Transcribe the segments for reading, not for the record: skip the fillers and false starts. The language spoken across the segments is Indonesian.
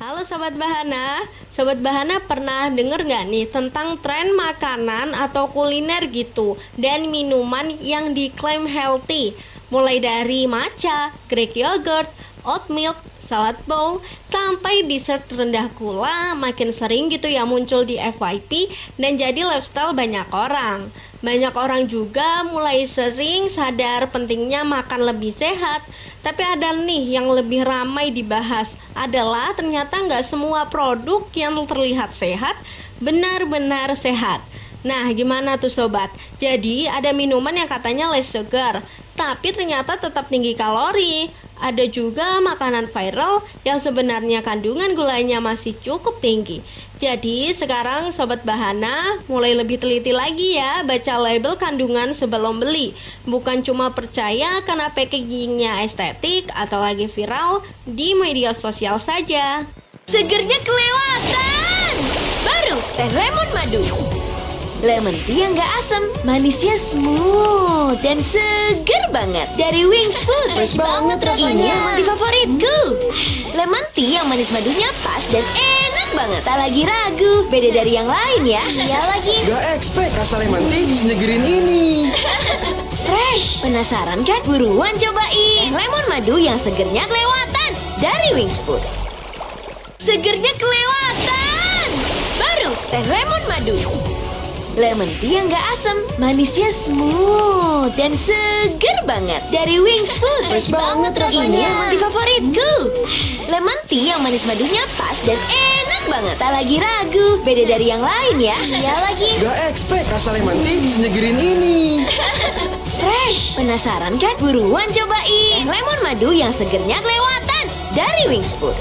Halo Sobat Bahana pernah denger gak nih tentang tren makanan atau kuliner gitu dan minuman yang diklaim healthy? Mulai dari matcha, Greek yogurt, oat milk, salad bowl, sampai dessert rendah gula makin sering gitu ya muncul di FYP dan jadi lifestyle banyak orang. Banyak orang juga mulai sering sadar pentingnya makan lebih sehat. Tapi ada nih yang lebih ramai dibahas adalah ternyata nggak semua produk yang terlihat sehat benar-benar sehat. Nah, gimana tuh sobat? Jadi ada minuman yang katanya less sugar, tapi ternyata tetap tinggi kalori. Ada juga makanan viral yang sebenarnya kandungan gulanya masih cukup tinggi. Jadi sekarang Sobat Bahana mulai lebih teliti lagi ya baca label kandungan sebelum beli. Bukan cuma percaya karena packagingnya estetik atau lagi viral di media sosial saja. Segernya kelewatan. Baru teh lemon madu. Lemon tea yang gak asam, manisnya smooth dan seger banget. Dari Wings Food. Fresh banget rasanya. Ini di favoritku. Lemon tea yang manis madunya pas dan enak banget. Tak lagi ragu, beda dari yang lain ya. Iya lagi. Gak expect rasa lemon tea senyegerin ini. Fresh. Penasaran kan? Buruan cobain. Lemon madu yang segernya kelewatan. Dari Wings Food. Segernya kelewatan. Baru teh lemon madu. Lemon tea yang gak asam, manisnya smooth dan seger banget. Dari Wings Food. Fresh banget rasanya. Ini di favoritku. Lemon tea yang manis madunya pas dan enak banget. Tak lagi ragu, beda dari yang lain ya. Iya lagi. Gak expect rasa lemon tea senyegerin ini. Fresh. Penasaran kan? Buruan cobain. Lemon madu yang segernya kelewatan. Dari Wings Food.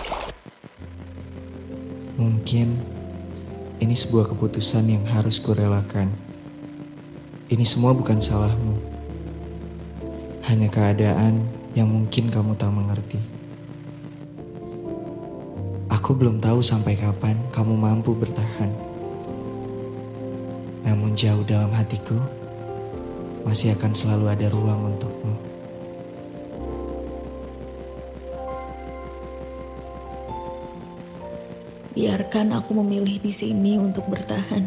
Mungkin ini sebuah keputusan yang harus kurelakan. Ini semua bukan salahmu. Hanya keadaan yang mungkin kamu tak mengerti. Aku belum tahu sampai kapan kamu mampu bertahan. Namun jauh dalam hatiku, masih akan selalu ada ruang untukmu. Biarkan aku memilih di sini untuk bertahan.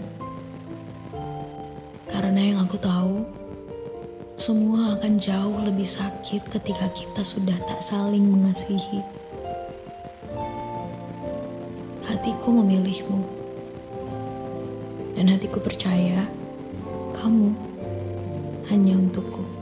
Karena yang aku tahu, semua akan jauh lebih sakit ketika kita sudah tak saling mengasihi. Hatiku memilihmu. Dan hatiku percaya, kamu hanya untukku.